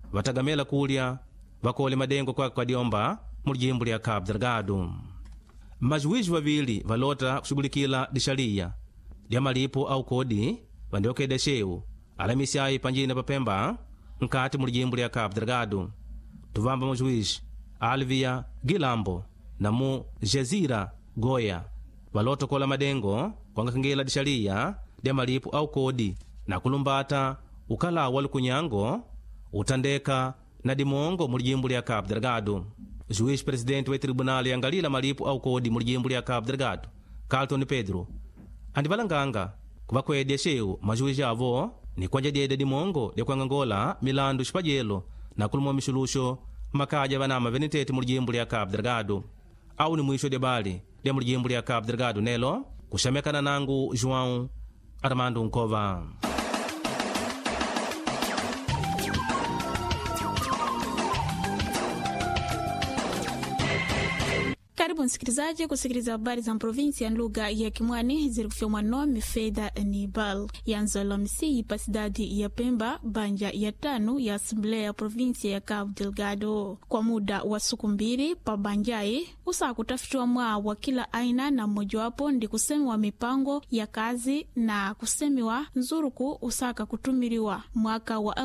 vatagamela kulya vakole madengo kwa diomba mulijimbo lya Cabo Delgado. Majuizi vavili valota kushughulikila disharia lya malipo au kodi vandiokeda sheu Alamisi ayi panjina papemba nkati mulijimbo lya Cabo Delgado. Tuvamba majuizi Alvia Gilambo na mu Jezira Goya valota kola madengo kwangakangela disharia lya malipo au kodi na kulumbata ukala wali kunyango utandeka na dimongo mulijimbo lya Cabo Delgado. Juiz presidente wa tribunali yangalila malipo au kodi mulijimbo lya Cabo Delgado Carlton Pedro andivalanganga kuvakwedya sheu majuizi avo ni kwanja dyede dimongo lya kuangangola milandu shipajelo na kulumwa mishulusho makaja vanama venitete mulijimbo lya Cabo Delgado. Au ni mwisho debali lya mulijimbo lya Cabo Delgado nelo kushamekana nangu João Armando Nkova. Karibu msikilizaji kusikiliza habari za provinsi ya lugha ya Kimwani zilifyomwa nami Fedha Nibal. Yanzo Alhamisi pa sidadi ya Pemba banja ya 5 ya Asamblea ya provinsi ya Cabo Delgado. Kwa muda wa siku 2 pa banjai usa kutafutwa mwa wa kila aina na mojawapo ndi kusemiwa mipango ya kazi na kusemiwa nzuruku usaka kutumiriwa mwaka wa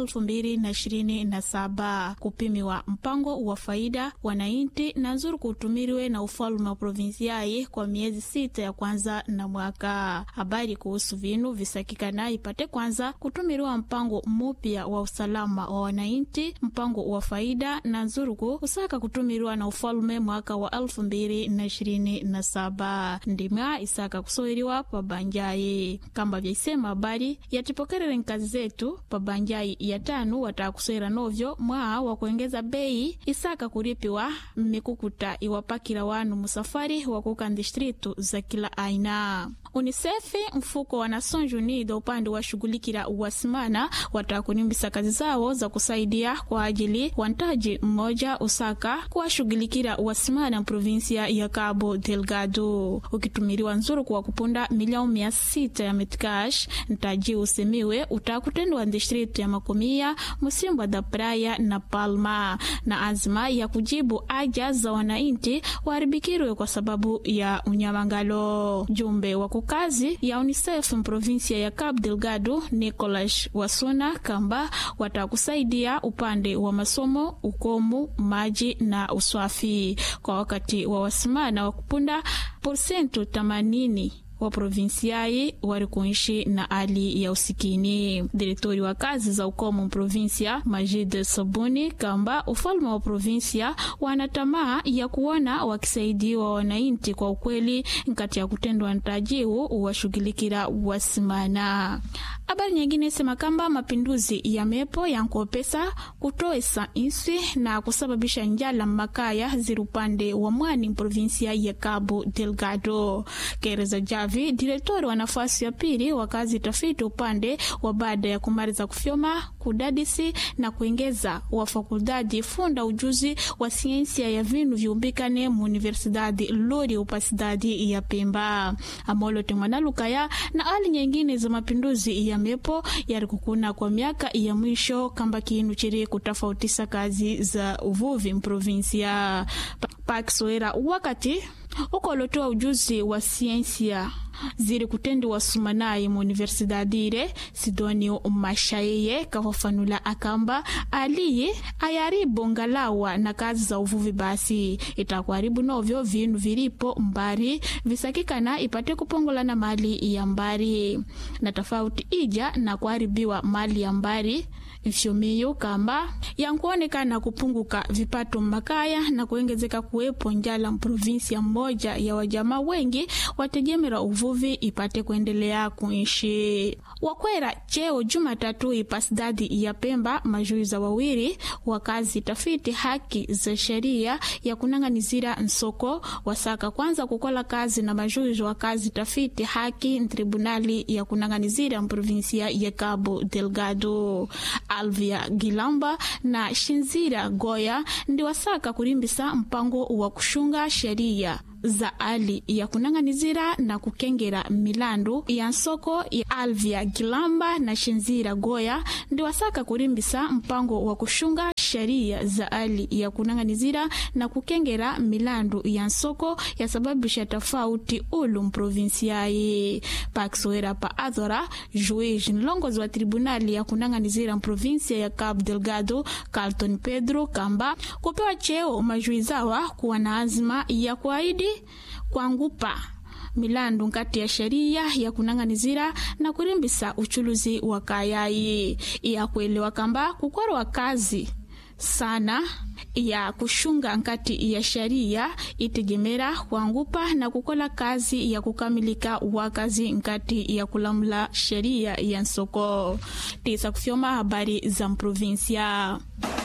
2027 kupimiwa mpango wa faida wanainti na nzuruku utumiriwe na ufalme wa provinsiai kwa miezi 6 ya kwanza na mwaka. Habari kuhusu vinu visakikana ipate kwanza kutumiriwa mpango mupya wa usalama wa wanainti, mpango wa faida na nzuruku usaka kutumiriwa na ufalme mwaka wa 2027 ndima isaka kusoiriwa pa banjai. Kamba vyaisema habari yatipokerere nkazi zetu pa banjai ya 5 watakusoira novyo mwa wa kuongeza bei isaka kuripiwa mikukuta iwapakira wanu musafari wa kuka distritu za kila aina. UNICEF mfuko wa Nations Unidas upande wa shughulikira uwasimana watakunimbisa kazi zao za kusaidia kwa ajili wantaji mmoja usaka kwa shughulikira uwasimana provinsia ya Cabo Delgado ukitumiriwa nzuru kwa kupunda milioni 600 ya metcash. Ntaji usemiwe utakutendwa distritu ya Makomia, Musimba da Praia na Palma na azma ya kujibu aja za wanainti waribikirwe kwa sababu ya unyamangalo. Jumbe wa kazi ya UNICEF provinsia ya Cabo Delgado Nicolas Wasona kamba watakusaidia upande wa masomo, ukomu, maji na uswafi kwa wakati wa wasimana wa kupunda %80 wa provinsiai wari kuishi na hali ya usikini. Direktori wa kazi za ukomu provinsia Majid Sabuni kamba ufalme wa provinsia wanatamaa ya kuona wakisaidiwa wanainti kwa ukweli nkati ya kutendwa ntajiu uwashugilikira wasimana. Habari nyingine sema kamba mapinduzi ya mepo yankopesa kutoesa insi na kusababisha njala makaya zirupande wa mwani provinsia ya Cabo Delgado. Kereza Javi, direktori wa nafasi ya pili wa kazi tafiti upande wa baada ya kumaliza kufyoma, kudadisi na kuongeza wa fakuldadi funda ujuzi wa siensia ya vinu viumbikane mu Universidade Lori upasidadi ya Pemba. Amolo temwana lukaya na hali nyingine za mapinduzi ya mepo yari kukuna kwa miaka ya mwisho kamba kinu chiri kutafautisa kazi za uvuvi mprovinsia. Pakisoera wakati ukolotoa ujuzi wa siensia ziri kutendi wa sumanai mu Universidade ile Sidonio Mashaye kafafanula akamba aliye ayaribu ngalawa na kazi za uvuvi basi itakwaribu novyo vinu vilipo mbari visakikana ipate kupongola na mali ya mbari na tofauti ija na kuharibiwa mali ya mbari ifyomiyo kamba yankuonekana kupunguka vipato makaya na kuongezeka kuwepo njala provinsia moja ya wajamaa wengi wategemera uvuvi ipate kuendelea kuishi. Wakwera cheo Jumatatu ipasidadi ya Pemba majuiza wawili wakazi tafiti haki za sheria ya kunanganizira nsoko wasaka kwanza kukola kazi na majuiza wa kazi tafiti haki tribunali ya kunanganizira provinsia ya Cabo Delgado. Alvia Gilamba na Shinzira Goya ndi wasaka kurimbisa mpango wa kushunga sheria za hali ya kunanganizira na kukengera milandu ya nsoko ya Alvia Gilamba na Shinzira Goya ndi wasaka kurimbisa mpango wa kushunga sharia za hali ya kunang'anizira na kukengera milandu ya nsoko ya sababisha tofauti ulu mprovinsiaye. Pakisoera pa Adhora, juiz nlongozi wa tribunali ya kunang'anizira mprovinsia ya Cabo Delgado, Carlton Pedro kamba kupewa cheo majuizawa kuwa na azma ya kuahidi kuangupa milandu nkati ya sheria ya kunang'anizira na kurimbisa uchuluzi wa kayayi. Ya kuelewa kamba kukorwa kazi sana ya kushunga nkati ya sheria itegemera kuangupa na kukola kazi ya kukamilika wakazi nkati ya kulamula sheria ya nsoko. Tisa kufyoma habari za mprovinsia.